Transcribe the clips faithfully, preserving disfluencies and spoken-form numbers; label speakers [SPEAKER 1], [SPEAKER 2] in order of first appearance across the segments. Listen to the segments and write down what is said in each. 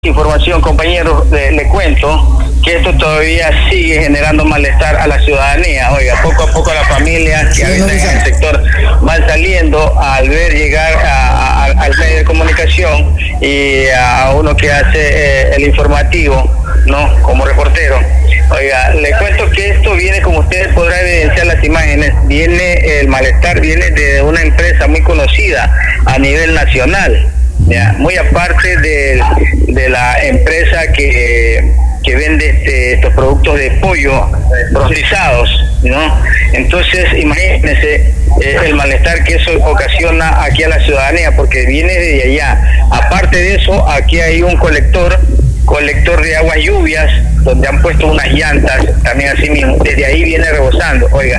[SPEAKER 1] Información, compañeros, le, le cuento que esto todavía sigue generando malestar a la ciudadanía. Oiga, poco a poco las familias que habitan en el sector van saliendo al ver llegar a, a, al medio de comunicación y a uno que hace eh, el informativo, ¿no? Como reportero. Oiga, le cuento que esto viene, como ustedes podrán evidenciar las imágenes, viene el malestar, viene de una empresa muy conocida a nivel nacional. Ya, muy aparte de, de la empresa que, que vende este, estos productos de pollo procesados, ¿no? Entonces, imagínense eh, el malestar que eso ocasiona aquí a la ciudadanía, porque viene de allá. Aparte de eso, aquí hay un colector, colector de aguas lluvias, donde han puesto unas llantas, también así mismo, desde ahí viene rebosando. Oiga,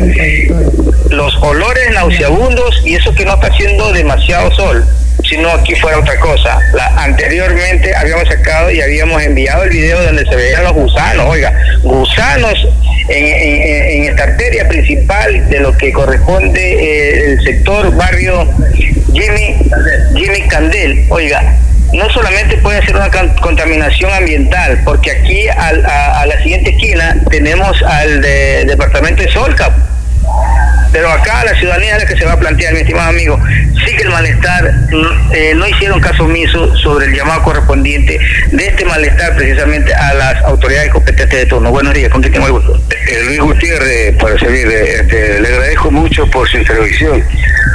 [SPEAKER 1] los olores nauseabundos, y eso que no está haciendo demasiado sol, sino aquí fuera otra cosa. La, anteriormente habíamos sacado y habíamos enviado el video donde se veían los gusanos, oiga, gusanos en, en, en esta arteria principal de lo que corresponde eh, el sector barrio Jimmy, Jimmy Candel. Oiga, no solamente puede ser una contaminación ambiental, porque aquí al, a, a la siguiente esquina tenemos al de, departamento de Solca. Pero acá la ciudadanía es la que se va a plantear, mi estimado amigo. Sí que el malestar, eh, no hicieron caso omiso sobre el llamado correspondiente de este malestar precisamente a las autoridades competentes de turno. Buenos días, ¿con quién tengo el gusto?
[SPEAKER 2] Eh, Luis Gutiérrez, para servirle, este, le agradezco mucho por su intervención,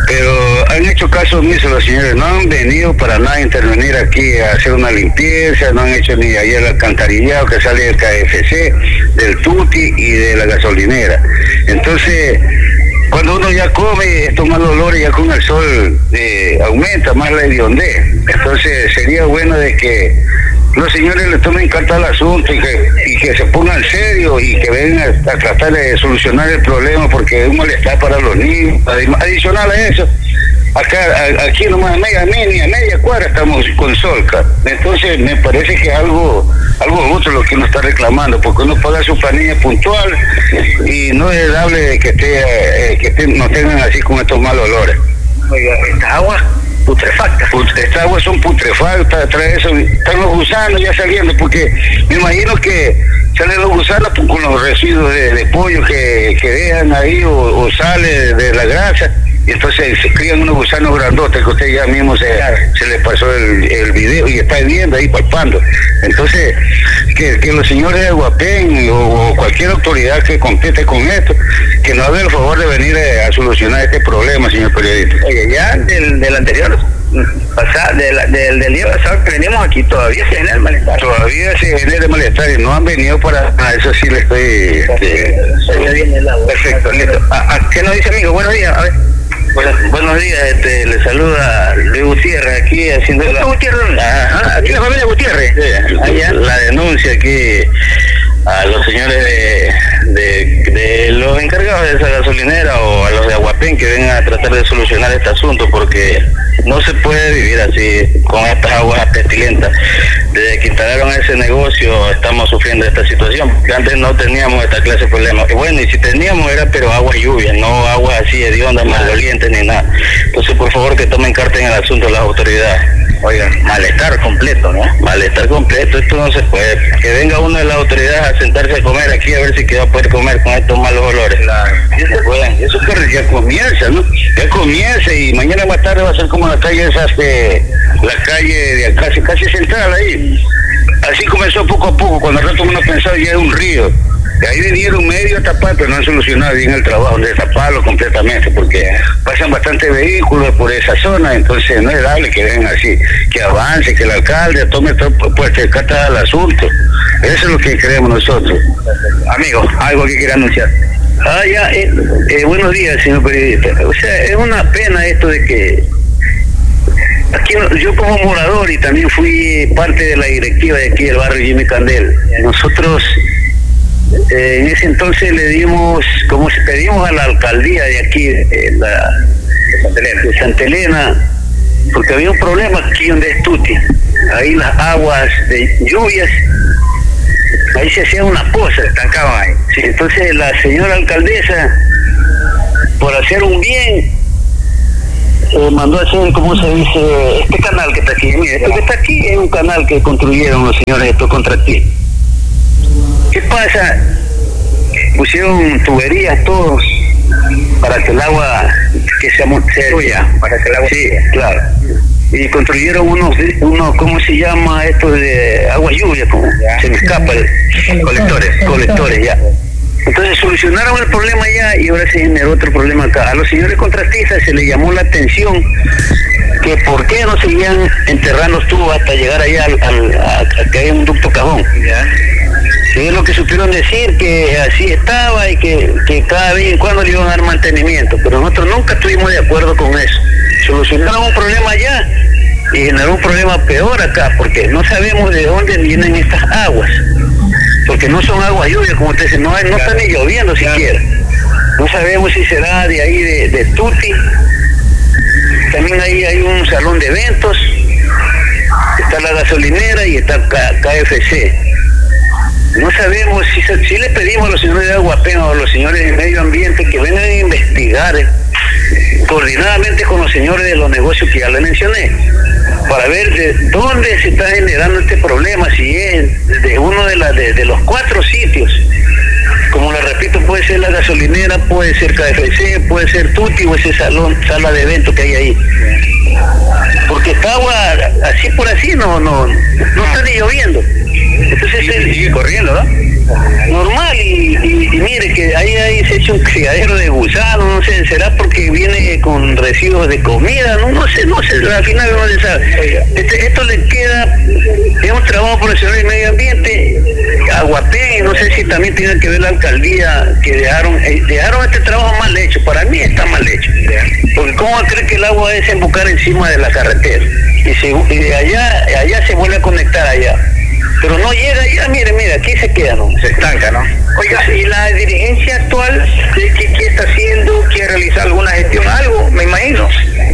[SPEAKER 2] pero han hecho caso omiso los señores, no han venido para nada a intervenir aquí a hacer una limpieza, no han hecho ni ayer el alcantarillado que sale del K F C, del Tuti y de la gasolinera. Entonces, cuando uno ya come, estos malos olores ya con el sol eh, aumenta más la hediondez. Entonces sería bueno de que los señores le tomen carta al asunto y que, y que se pongan serio y que vengan a, a tratar de solucionar el problema, porque es un malestar para los niños. Adicional a eso, acá a, aquí nomás a media, media, media cuadra estamos con Solca. Entonces me parece que es algo algo otro lo que uno está reclamando, porque uno paga su planilla puntual y no es dable de que esté, eh, que esté, no tengan así con estos malos olores.
[SPEAKER 1] Oiga, esta agua putrefacta.
[SPEAKER 2] Put, esta agua son putrefactas, trae eso, están los gusanos ya saliendo, porque me imagino que salen los gusanos con los residuos de, de pollo que, que dejan ahí o, o sale de la grasa. Y entonces se crían unos gusanos grandotes que usted ya mismo se, se le pasó el, el video y está viendo ahí palpando. Entonces, que, que los señores de Aguapén o, o cualquier autoridad que compete con esto, que nos haga el favor de venir a, a solucionar este problema, señor periodista.
[SPEAKER 1] Oye, ya del, del anterior, pasado, del, del, del día pasado que venimos aquí, todavía se genera el malestar.
[SPEAKER 2] Todavía se genera el malestar y no han venido para... Ah, eso sí le estoy... Este,
[SPEAKER 1] ya viene el agua.
[SPEAKER 2] Perfecto, listo.
[SPEAKER 1] ¿A, qué nos dice, amigo? Buenos días, a ver.
[SPEAKER 2] Bueno, buenos días, este, le saluda Luis Gutiérrez aquí haciendo la...
[SPEAKER 1] Gutiérrez?
[SPEAKER 2] Ajá, aquí la familia Gutiérrez. Sí, allá. La denuncia aquí a los señores de, de, de los encargados de esa gasolinera o a los de Aguapén que vengan a tratar de solucionar este asunto, porque no se puede vivir así con estas aguas pestilentas. Desde que instalaron ese negocio estamos sufriendo esta situación, porque antes no teníamos esta clase de problemas. Y bueno, y si teníamos era pero agua y lluvia, no agua así hedionda, maloliente ni nada. Entonces, por favor, que tomen carta en el asunto las autoridades.
[SPEAKER 1] Oigan, malestar completo, ¿no?
[SPEAKER 2] Malestar completo, esto no se puede. Que venga uno de las autoridades a sentarse a comer aquí a ver si que va a poder comer con estos malos olores.
[SPEAKER 1] Claro.
[SPEAKER 2] Eso, pueden, eso que ya comienza, ¿no? Ya comienza y mañana más tarde va a ser como la calle esas de la calle de acá, casi, casi central ahí. Así comenzó poco a poco, cuando al rato uno pensaba ya era un río. De ahí vinieron medio a tapar, pero no han solucionado bien el trabajo de taparlo completamente, porque pasan bastantes vehículos por esa zona, entonces no es dable que vengan así, que avance, que el alcalde tome pues carta al asunto. Eso es lo que queremos nosotros.
[SPEAKER 1] Amigo, algo que quiera anunciar.
[SPEAKER 2] Ah, ya, eh, eh, buenos días, señor periodista. O sea, es una pena esto de que aquí yo como morador y también fui parte de la directiva de aquí del barrio Jimmy Candel. Nosotros eh, en ese entonces le dimos, como si pedimos a la alcaldía de aquí, eh, la, de Santa Elena, de Santa Elena, porque había un problema aquí donde es Tuti. Ahí las aguas de lluvias, ahí se hacía una poza, estancaban ahí. Sí, entonces la señora alcaldesa, por hacer un bien, eh, mandó a hacer, ¿cómo se dice? Este canal que está aquí. Mire, esto que está aquí es un canal que construyeron los señores estos contratistas. ¿Qué pasa? Pusieron tuberías todos para que el agua que se fluya, para que el agua sí, claro. Y construyeron unos, unos, ¿cómo se llama esto de agua lluvia? Como ya. Se me escapa, el, colectores, colectores ya. Entonces solucionaron el problema ya y ahora se generó otro problema acá. A los señores contratistas se les llamó la atención que por qué no seguían enterrando tubos hasta llegar allá al, al, a, a que hay un ducto cajón. Ya. Sí, es lo que supieron decir, que así estaba y que, que cada vez en cuando le iban a dar mantenimiento, pero nosotros nunca estuvimos de acuerdo con eso. Solucionaron un problema allá y generó un problema peor acá, porque no sabemos de dónde vienen estas aguas, porque no son aguas lluvias, como usted dice, no, no claro. Está ni lloviendo siquiera. No sabemos si será de ahí de, de Tuti. También ahí hay un salón de eventos, está la gasolinera y está K F C. No sabemos si, si le pedimos a los señores de Aguapén o a los señores de Medio Ambiente que vengan a investigar eh, coordinadamente con los señores de los negocios que ya le mencioné, para ver de dónde se está generando este problema, si es de uno de, la, de, de los cuatro sitios. Como le repito, puede ser la gasolinera, puede ser K F C, puede ser Tuti o ese salón, sala de eventos que hay ahí. Porque esta agua, así por así, no no no está ni lloviendo. Entonces
[SPEAKER 3] sigue, se, sigue corriendo, ¿no?
[SPEAKER 2] Normal, y, y, y mire que ahí, ahí se echa un criadero de gusanos, no sé, será porque viene con residuos de comida, no no sé, no sé, al final no se sabe. Este, esto le queda, es un trabajo profesional de medio ambiente, Aguapén, no sé si también tiene que ver la alcaldía, que dejaron, eh, dejaron este trabajo mal hecho, para mí está mal hecho, porque cómo va a creer que el agua va a desembocar encima de la carretera, y, se, y de allá, allá se vuelve a conectar allá. Pero no llega ya, mire, mire, aquí se queda, ¿no?
[SPEAKER 3] Se estanca, ¿no?
[SPEAKER 2] Oiga, ¿y la dirigencia actual qué, qué, qué está haciendo? ¿Quiere realizar alguna gestión? Algo, me imagino.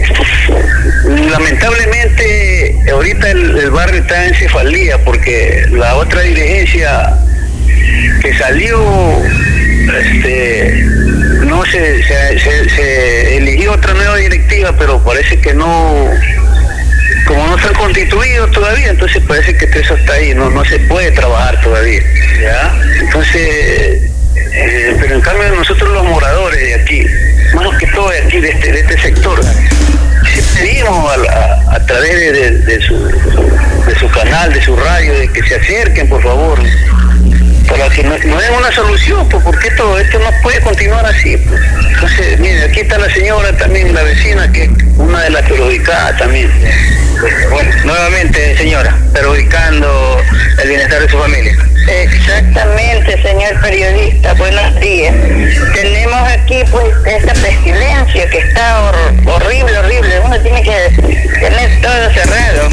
[SPEAKER 2] Lamentablemente, ahorita el, el barrio está en cefalía, porque la otra dirigencia que salió, este, no se, se, se, se eligió otra nueva directiva, pero parece que no... Como no están constituidos todavía, entonces parece que eso está ahí, no no se puede trabajar todavía, ¿ya? Entonces, eh, pero en cambio nosotros los moradores de aquí, más que todo de aquí, de este, de este sector, si pedimos a, a, a través de, de, de, su, de su canal, de su radio, de que se acerquen, por favor, para que nos, nos den una solución, pues, porque esto, esto no puede continuar así, pues. Entonces, mire, aquí está la señora también, la vecina, que es una de las perjudicadas también. Bueno, nuevamente, señora, perjudicando el bienestar de su familia.
[SPEAKER 4] Exactamente, señor periodista, buenos días. Tenemos aquí pues esta pestilencia que está hor horrible, horrible. Uno tiene que tener todo cerrado,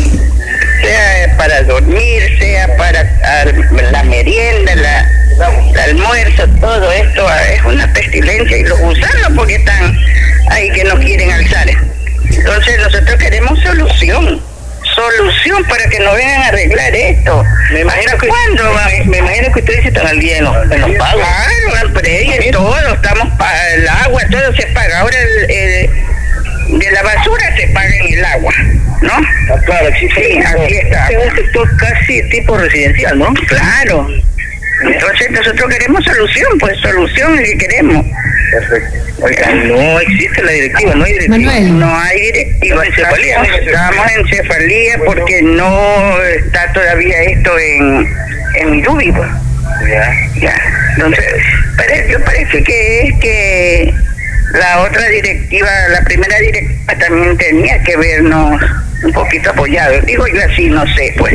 [SPEAKER 4] sea para dormir, sea para la merienda, la, el almuerzo, todo esto es una pestilencia, y los gusanos porque están ahí que no quieren alzar. Entonces nosotros queremos solución, solución para que nos vengan a arreglar esto.
[SPEAKER 2] Me imagino que, ¿cuándo va? Me, me imagino que ustedes están al día en los, en los pagos.
[SPEAKER 4] Claro, el precio, todo, estamos para el agua, todo se paga. Ahora el, el, de la basura se paga en el agua, ¿no?
[SPEAKER 2] Ah, claro, existe.
[SPEAKER 4] Sí, aquí está.
[SPEAKER 2] Es un sector casi tipo residencial, ¿no?
[SPEAKER 4] Claro. Entonces nosotros queremos solución, pues solución es que queremos.
[SPEAKER 2] Perfecto. Oiga, no existe la directiva, no hay directiva.
[SPEAKER 4] Manuel. No hay directiva.
[SPEAKER 2] En cefalía.
[SPEAKER 4] Estamos en cefalía porque no está todavía esto en, en Mirubi.
[SPEAKER 2] Ya.
[SPEAKER 4] Ya. Entonces, parece, parece que es que la otra directiva, la primera directiva también tenía que vernos un poquito apoyados. Digo yo así, no sé, pues.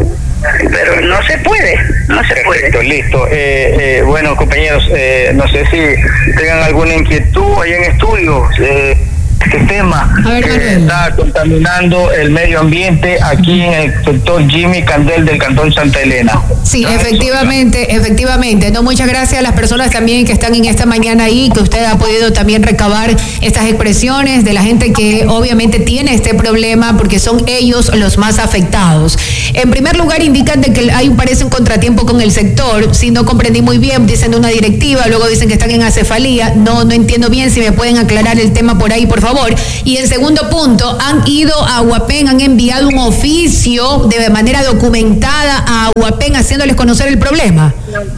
[SPEAKER 4] Pero no se puede, no se puede.
[SPEAKER 3] Perfecto, listo. Eh, eh, bueno, compañeros, eh, no sé si tengan alguna inquietud ahí en estudios. Eh, este tema
[SPEAKER 5] ver,
[SPEAKER 3] que está contaminando el medio ambiente aquí en el sector Jimmy Candel del Cantón Santa Elena.
[SPEAKER 5] Sí, efectivamente, efectivamente. No, muchas gracias a las personas también que están en esta mañana ahí, que usted ha podido también recabar estas expresiones de la gente que obviamente tiene este problema, porque son ellos los más afectados. En primer lugar, indican de que hay parece un contratiempo con el sector. Si no comprendí muy bien, dicen de una directiva, luego dicen que están en acefalía. No, no entiendo bien, si me pueden aclarar el tema por ahí, por favor. favor. Y en segundo punto, han ido a Aguapén, han enviado un oficio de manera documentada a Aguapén haciéndoles conocer el problema.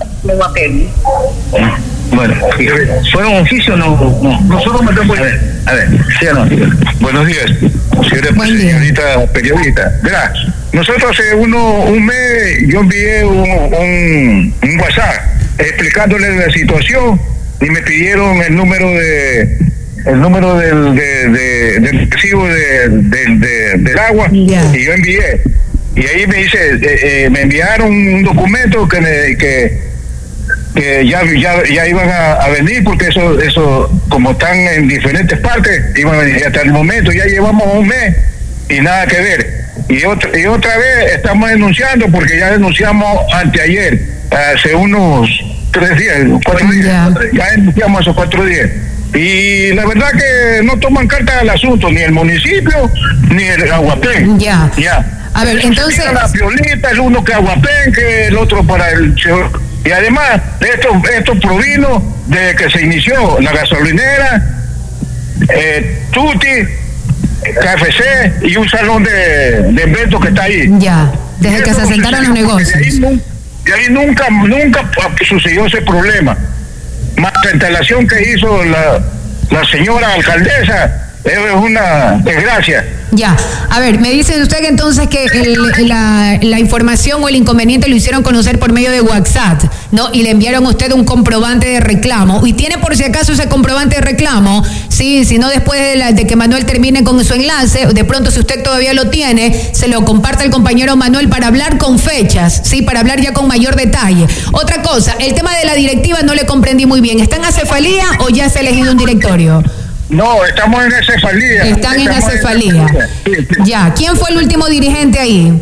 [SPEAKER 3] Bueno, ¿fueron oficio o no? No, nosotros mandamos. A ver, a ver, sí o no. Buenos días, señora, señorita periodista. Verá, nosotros hace uno, un mes yo envié un, un, un WhatsApp explicándole la situación y me pidieron el número de el número del de, de, del recibo de, de, de, del agua, yeah. Y yo envié y ahí me dice eh, eh, me enviaron un documento que me, que que ya ya ya iban a, a venir porque eso eso como están en diferentes partes iban a venir. Hasta el momento ya llevamos un mes y nada que ver, y otra y otra vez estamos denunciando porque ya denunciamos anteayer, hace unos tres días, cuatro días, yeah. Ya denunciamos esos cuatro días y la verdad que no toman carta del asunto ni el municipio ni el Aguapén.
[SPEAKER 5] Ya.
[SPEAKER 3] Ya.
[SPEAKER 5] A ver, entonces
[SPEAKER 3] la Piolita, el uno que Aguapén, que el otro para el señor. Y además, esto, esto provino de que se inició la gasolinera, eh, Tuti, K F C y un salón de, de eventos que está ahí.
[SPEAKER 5] Ya, desde esto que se asentaron los negocios.
[SPEAKER 3] De ahí, de ahí nunca, nunca sucedió ese problema. Más la instalación que hizo la, la señora alcaldesa es una desgracia.
[SPEAKER 5] Ya, a ver, me dice usted que entonces que el, la, la información o el inconveniente lo hicieron conocer por medio de WhatsApp, ¿no? Y le enviaron a usted un comprobante de reclamo. Y tiene por si acaso ese comprobante de reclamo, sí, si no después de, la, de que Manuel termine con su enlace, de pronto si usted todavía lo tiene, se lo comparte al compañero Manuel para hablar con fechas, sí, para hablar ya con mayor detalle. Otra cosa, el tema de la directiva no le comprendí muy bien. ¿Está en acefalía o ya se ha elegido un directorio?
[SPEAKER 3] No, estamos en acefalía.
[SPEAKER 5] Están en acefalía. Sí, sí. Ya, ¿quién fue el último dirigente ahí?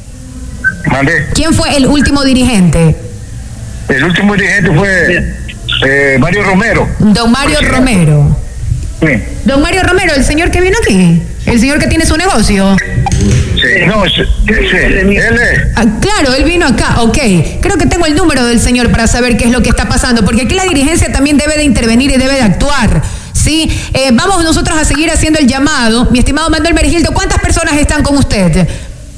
[SPEAKER 3] ¿Mandé?
[SPEAKER 5] ¿Quién fue el último dirigente?
[SPEAKER 3] El último dirigente fue eh, Mario Romero.
[SPEAKER 5] Don Mario Romero.
[SPEAKER 3] Sí.
[SPEAKER 5] Don Mario Romero, el señor que vino aquí, el señor que tiene su negocio.
[SPEAKER 3] Sí, no, sí, sí, él es.
[SPEAKER 5] Ah, claro, él vino acá, ok. Creo que tengo el número del señor para saber qué es lo que está pasando, porque aquí la dirigencia también debe de intervenir y debe de actuar. Sí, eh, vamos nosotros a seguir haciendo el llamado. Mi estimado Manuel Meregildo, ¿cuántas personas están con usted?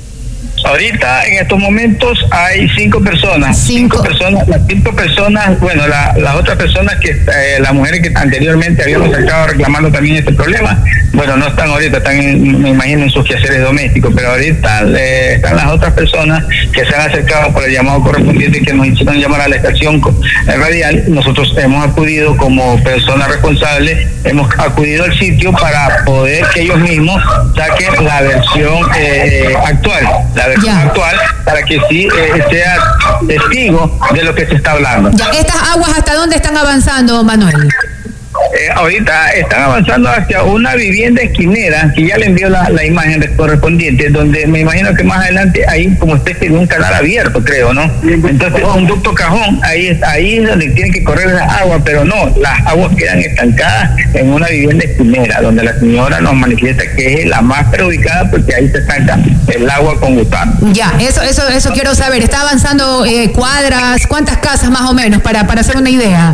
[SPEAKER 3] Ahorita, en estos momentos, hay cinco personas.
[SPEAKER 5] Cinco,
[SPEAKER 3] cinco personas, las cinco personas, bueno, la, las otras personas que, eh, las mujeres que anteriormente habíamos estado reclamando también este problema, bueno, no están ahorita, están, en, me imagino, en sus quehaceres domésticos, pero ahorita eh, están las otras personas que se han acercado por el llamado correspondiente que nos hicieron llamar a la estación radial. Nosotros hemos acudido como personas responsables, hemos acudido al sitio para poder que ellos mismos saquen la versión eh, actual, la versión ya. actual, para que sí eh, sea testigo de lo que se está hablando.
[SPEAKER 5] Ya, ¿estas aguas hasta dónde están avanzando, Manuel?
[SPEAKER 3] Eh, ahorita están avanzando hacia una vivienda esquinera, que ya le envió la, la imagen correspondiente, donde me imagino que más adelante hay como especie de un canal abierto, creo, ¿no? Entonces, un ducto cajón, ahí, ahí es donde tienen que correr las aguas, pero no, las aguas quedan estancadas en una vivienda esquinera, donde la señora nos manifiesta que es la más perjudicada porque ahí se estanca el agua con butano.
[SPEAKER 5] Ya, eso eso eso quiero saber. ¿Está avanzando eh, cuadras? ¿Cuántas casas más o menos, para, para hacer una idea?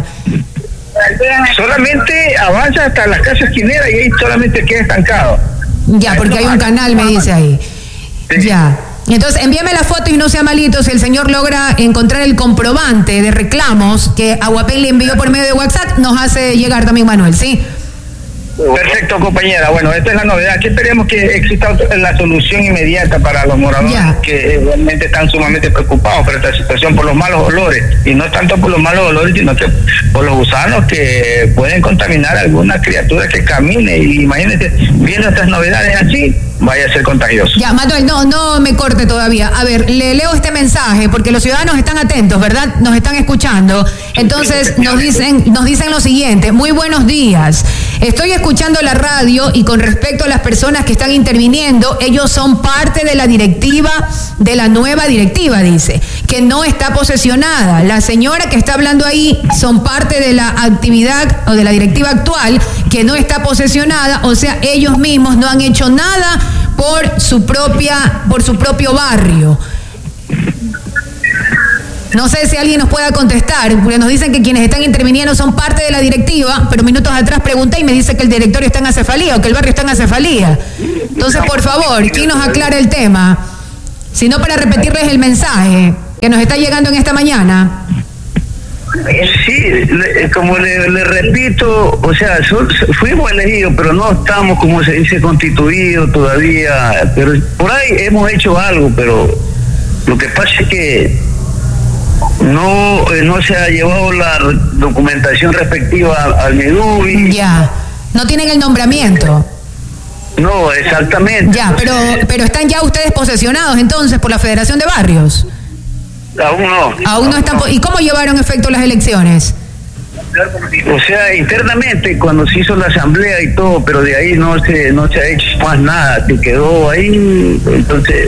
[SPEAKER 3] Solamente avanza hasta las casas esquineras y ahí solamente queda estancado.
[SPEAKER 5] Ya, porque hay un canal, me dice ahí. Sí. Ya. Entonces, envíame la foto y no sea malito si el señor logra encontrar el comprobante de reclamos que Aguapén le envió por medio de WhatsApp, nos hace llegar también Manuel, ¿sí?
[SPEAKER 3] Perfecto, compañera. Bueno, esta es la novedad. Aquí esperemos que exista la solución inmediata para los moradores yeah. que realmente están sumamente preocupados por esta situación, por los malos olores, y no tanto por los malos olores, sino que por los gusanos que pueden contaminar a alguna criatura que camine. Y imagínense, viendo estas novedades así, vaya a ser contagioso.
[SPEAKER 5] Ya, Manuel, no, no me corte todavía. A ver, le leo este mensaje porque los ciudadanos están atentos, ¿verdad? Nos están escuchando. Entonces nos dicen, nos dicen lo siguiente: muy buenos días. Estoy escuchando la radio y con respecto a las personas que están interviniendo, ellos son parte de la directiva, de la nueva directiva, dice, que no está posesionada. La señora que está hablando ahí son parte de la actividad o de la directiva actual que no está posesionada, o sea, ellos mismos no han hecho nada por su propia, por su propio barrio. No sé si alguien nos pueda contestar, porque nos dicen que quienes están interviniendo son parte de la directiva, pero minutos atrás pregunté y me dice que el directorio está en acefalía o que el barrio está en acefalía. Entonces, por favor, ¿quién nos aclara el tema? Si no, para repetirles el mensaje que nos está llegando en esta mañana.
[SPEAKER 2] Sí, le, como le, le repito, o sea, so, fuimos elegidos, pero no estamos, como se dice, constituidos todavía. Pero por ahí hemos hecho algo, pero lo que pasa es que no eh, no se ha llevado la documentación respectiva al, al Medubi.
[SPEAKER 5] Ya, no tienen el nombramiento.
[SPEAKER 2] No, exactamente.
[SPEAKER 5] Ya, pero pero están ya ustedes posesionados entonces por la Federación de Barrios.
[SPEAKER 2] Aún no.
[SPEAKER 5] Aún no están. ¿Y cómo llevaron efecto las elecciones?
[SPEAKER 2] O sea, internamente cuando se hizo la asamblea y todo, pero de ahí no se no se ha hecho más nada, se quedó ahí, entonces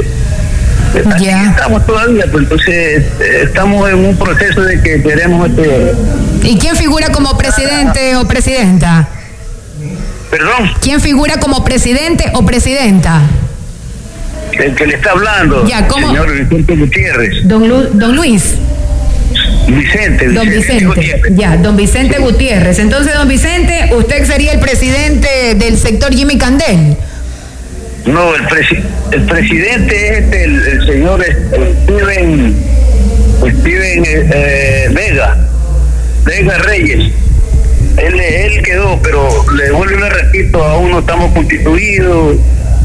[SPEAKER 5] ya
[SPEAKER 2] estamos todavía, pues entonces estamos en un proceso de que queremos este.
[SPEAKER 5] ¿Y quién figura como presidente o presidenta?
[SPEAKER 2] Perdón.
[SPEAKER 5] ¿Quién figura como presidente o presidenta?
[SPEAKER 2] El que le está hablando,
[SPEAKER 5] ya, ¿cómo?
[SPEAKER 2] Señor Vicente Gutiérrez.
[SPEAKER 5] Don, Lu, don Luis.
[SPEAKER 2] Vicente,
[SPEAKER 5] Don Vicente, Vicente. Ya, don Vicente sí. Gutiérrez. Entonces, don Vicente, usted sería el presidente del sector Jimmy Candel.
[SPEAKER 2] No, el, presi el presidente es el, el señor Steven, Steven eh, Vega, Vega Reyes. Él, él quedó, pero le vuelvo y le repito, aún no estamos constituidos.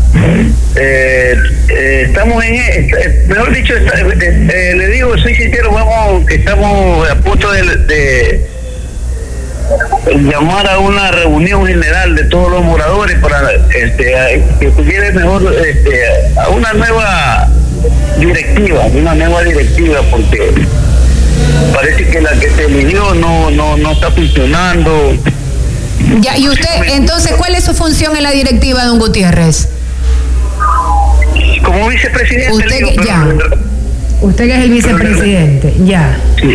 [SPEAKER 2] Eh, eh, estamos en, eh, mejor dicho, está, eh, eh, le digo, soy sincero, vamos, que estamos a punto de, de, de llamar a una reunión general de todos los moradores para este, a, que tuviera mejor este, a una nueva directiva, una nueva directiva, porque parece que la que se eligió no, no, no está funcionando.
[SPEAKER 5] Ya, y usted, entonces, ¿cuál es su función en la directiva, don Gutiérrez?
[SPEAKER 2] Como vicepresidente.
[SPEAKER 5] Usted,
[SPEAKER 2] digo, pero,
[SPEAKER 5] ya.
[SPEAKER 2] Pero,
[SPEAKER 5] usted que es el vicepresidente, pero, ya.
[SPEAKER 2] Sí.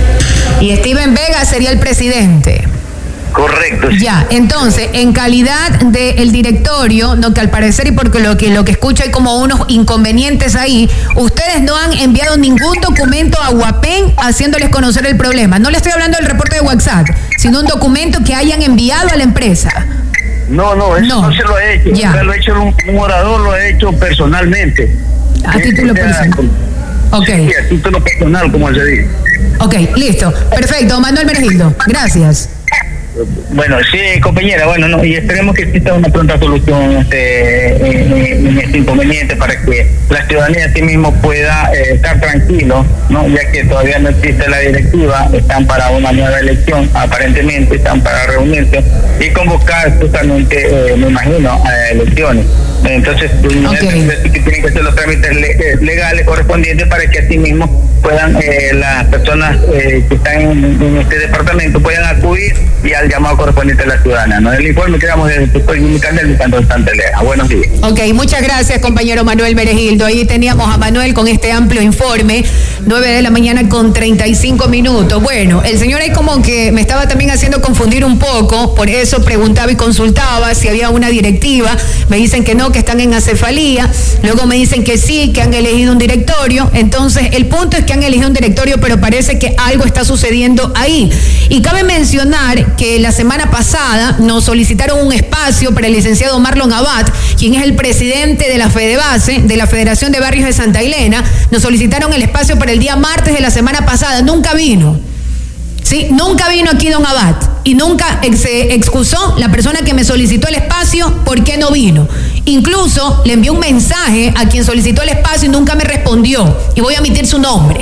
[SPEAKER 5] Y Steven Vega sería el presidente.
[SPEAKER 2] Correcto. Sí.
[SPEAKER 5] Ya, entonces, en calidad del directorio, no, que al parecer, y porque lo que lo que escucho hay como unos inconvenientes ahí, ustedes no han enviado ningún documento a Huapén haciéndoles conocer el problema. No le estoy hablando del reporte de WhatsApp, sino un documento que hayan enviado a la empresa.
[SPEAKER 2] No, no, eso no, no se lo ha hecho. Ya. Lo ha hecho un, un morador, lo ha hecho personalmente.
[SPEAKER 5] A título personal. Ok.
[SPEAKER 2] Sí, a título personal, como se dice.
[SPEAKER 5] Ok, listo. Perfecto, Manuel Meregildo. Gracias.
[SPEAKER 1] Bueno, sí, compañera, bueno, no, y esperemos que exista una pronta solución este, en, en este inconveniente para que la ciudadanía a sí mismo pueda eh, estar tranquilo, ¿no? Ya que todavía no existe la directiva, están para una nueva elección, aparentemente están para reunirse y convocar justamente, eh, me imagino, a elecciones. Entonces, okay. que tienen que hacer los trámites legales correspondientes para que así mismo puedan eh, las personas eh, que están en, en este departamento puedan acudir y al llamado correspondiente a la ciudadana, ¿no? El informe que damos desde el sector indicando el canto de Santa Elena. Buenos días.
[SPEAKER 5] Ok, muchas gracias, compañero Manuel Meregildo. Ahí teníamos a Manuel con este amplio informe, nueve de la mañana con treinta y cinco minutos. Bueno, el señor ahí como que me estaba también haciendo confundir un poco, por eso preguntaba y consultaba si había una directiva. Me dicen que no, que están en acefalía, luego me dicen que sí, que han elegido un directorio. Entonces el punto es que han elegido un directorio, pero parece que algo está sucediendo ahí. Y cabe mencionar que la semana pasada nos solicitaron un espacio para el licenciado Marlon Abad, quien es el presidente de la FEDEBASE, de la Federación de Barrios de Santa Elena. Nos solicitaron el espacio para el día martes de la semana pasada, nunca vino. Sí, nunca vino aquí don Abad y nunca se excusó la persona que me solicitó el espacio por qué no vino. Incluso le envió un mensaje a quien solicitó el espacio y nunca me respondió. Y voy a omitir su nombre.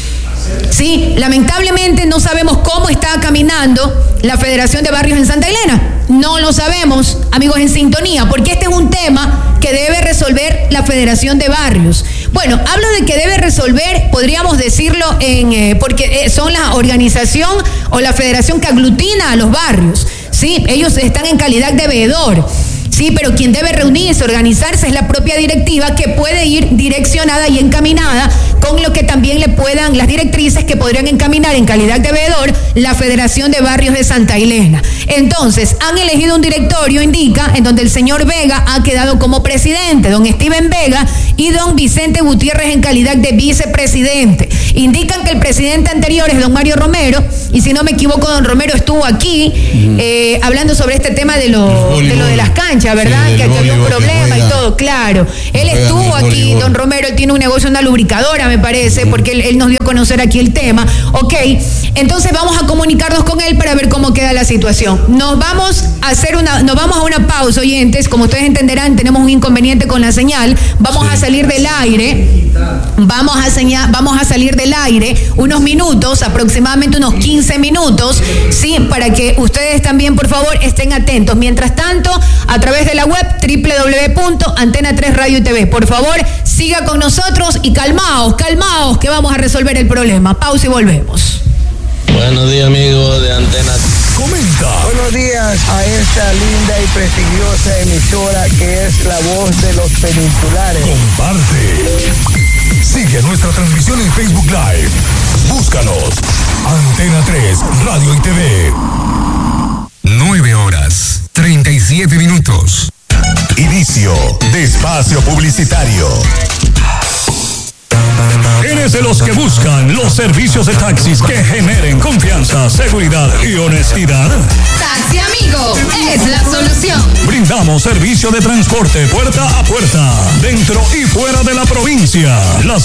[SPEAKER 5] Sí, lamentablemente no sabemos cómo está caminando la Federación de Barrios en Santa Elena. No lo sabemos, amigos en sintonía, porque este es un tema que debe resolver la Federación de Barrios. Bueno, hablo de que debe resolver, podríamos decirlo, en eh, porque son la organización o la federación que aglutina a los barrios. Sí, ellos están en calidad de veedor. Sí, pero quien debe reunirse, organizarse es la propia directiva, que puede ir direccionada y encaminada con lo que también le puedan, las directrices que podrían encaminar en calidad de veedor la Federación de Barrios de Santa Elena. Entonces, han elegido un directorio, indica, en donde el señor Vega ha quedado como presidente, don Steven Vega, y don Vicente Gutiérrez en calidad de vicepresidente. Indican que el presidente anterior es don Mario Romero, y si no me equivoco, don Romero estuvo aquí uh-huh. eh, hablando sobre este tema de lo, de lo de las canchas, ¿verdad? Sí, que había un problema y todo, claro. Él estuvo aquí, don Romero, él tiene un negocio, una lubricadora, me parece, uh-huh. porque él, él nos dio a conocer aquí el tema. Ok, entonces vamos a comunicarnos con él para ver cómo queda la situación. Nos vamos a hacer una, nos vamos a una pausa, oyentes. Como ustedes entenderán, tenemos un inconveniente con la señal. Vamos sí. a salir del aire. Vamos a señal, vamos a salir del aire unos minutos, aproximadamente unos quince minutos, sí, para que ustedes también, por favor, estén atentos. Mientras tanto, a través de la web doble u doble u doble u punto antena tres radio y t v, por favor, siga con nosotros y calmaos, calmaos, que vamos a resolver el problema. Pausa y volvemos.
[SPEAKER 6] Buenos días, amigos de Antena.
[SPEAKER 7] Comenta.
[SPEAKER 8] Buenos días a esta linda y prestigiosa emisora que es la voz de los peninsulares.
[SPEAKER 7] Comparte. Sigue nuestra transmisión en Facebook Live. Búscanos. Antena tres Radio y T V. nueve horas, treinta y siete minutos. Inicio de espacio publicitario. ¿Eres de los que buscan los servicios de taxis que generen confianza, seguridad y honestidad?
[SPEAKER 9] Taxi Amigo es la solución.
[SPEAKER 7] Brindamos servicio de transporte puerta a puerta, dentro y fuera de la provincia. Las